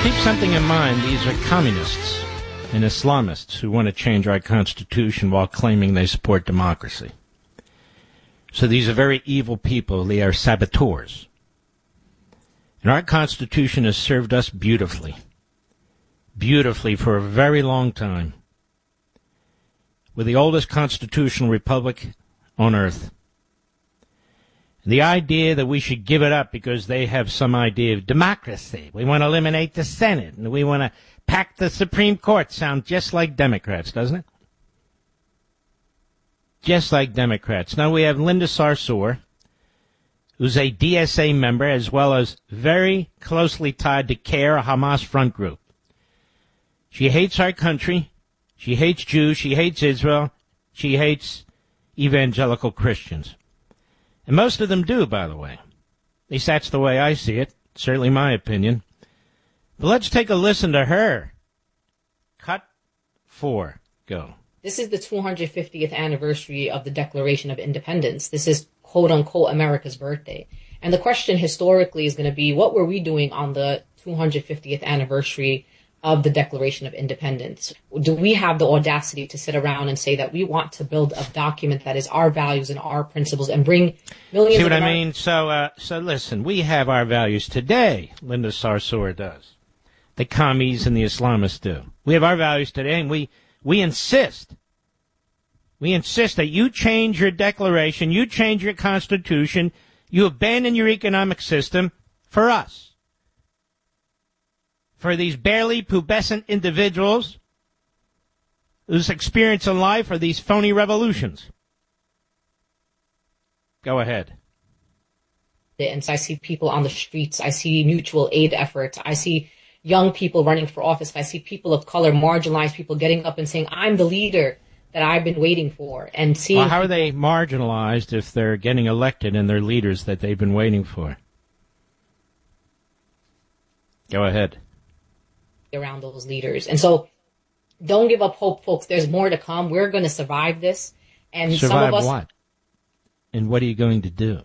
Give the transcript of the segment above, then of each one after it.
Keep something in mind. These are communists and Islamists who want to change our Constitution while claiming they support democracy. So these are very evil people. They are saboteurs. And our Constitution has served us beautifully. Beautifully for a very long time. We're the oldest constitutional republic on earth. The idea that we should give it up because they have some idea of democracy. We want to eliminate the Senate, and we want to pack the Supreme Court. Sounds just like Democrats, doesn't it? Just like Democrats. Now we have Linda Sarsour, who's a DSA member, as well as very closely tied to CAIR, a Hamas front group. She hates our country. She hates Jews. She hates Israel. She hates evangelical Christians. And most of them do, by the way. At least that's the way I see it. Certainly my opinion. But let's take a listen to her. Cut 4. Go. This is the 250th anniversary of the Declaration of Independence. This is, quote-unquote, America's birthday. And the question historically is going to be, what were we doing on the 250th anniversary of the Declaration of Independence? Do we have the audacity to sit around and say that we want to build a document that is our values and our principles and bring millions of... See what I mean? So listen, we have our values today, Linda Sarsour does. The commies and the Islamists do. We have our values today, and we insist. We insist that you change your declaration, you change your constitution, you abandon your economic system for us. For these barely pubescent individuals whose experience in life are these phony revolutions. Go ahead. And so I see people on the streets. I see mutual aid efforts. I see young people running for office. I see people of color, marginalized people getting up and saying, I'm the leader that I've been waiting for. And seeing... Well, how are they marginalized if they're getting elected and they're leaders that they've been waiting for? Go ahead. Around those leaders. And so don't give up hope, folks. There's more to come. We're going to survive this. And survive some of us... what? And what are you going to do?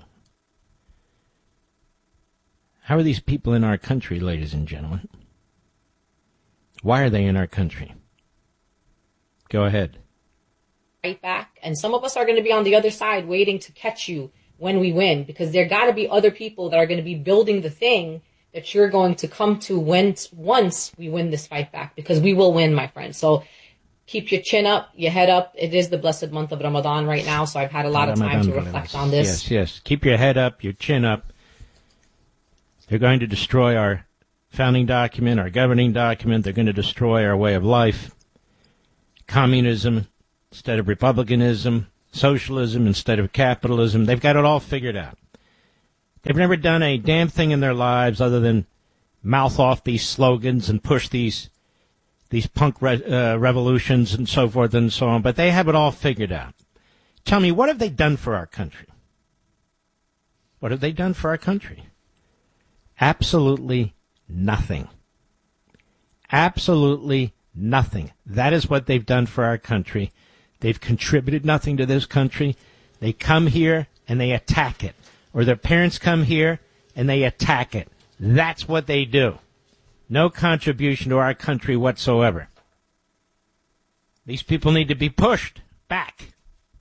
How are these people in our country, ladies and gentlemen? Why are they in our country? Go ahead. Right back. And some of us are going to be on the other side waiting to catch you when we win, because there got to be other people that are going to be building the thing that you're going to come to once we win this fight back, because we will win, my friend. So keep your chin up, your head up. It is the blessed month of Ramadan right now, so I've had a lot of time to reflect on this. Yes. Keep your head up, your chin up. They're going to destroy our founding document, our governing document. They're going to destroy our way of life. Communism instead of republicanism. Socialism instead of capitalism. They've got it all figured out. They've never done a damn thing in their lives other than mouth off these slogans and push these punk revolutions and so forth and so on. But they have it all figured out. Tell me, what have they done for our country? What have they done for our country? Absolutely nothing. Absolutely nothing. That is what they've done for our country. They've contributed nothing to this country. They come here and they attack it. Or their parents come here and they attack it. That's what they do. No contribution to our country whatsoever. These people need to be pushed back.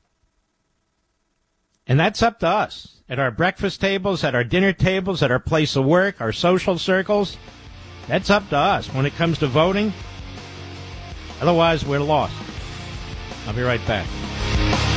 And that's up to us. At our breakfast tables, at our dinner tables, at our place of work, our social circles. That's up to us when it comes to voting. Otherwise, we're lost. I'll be right back.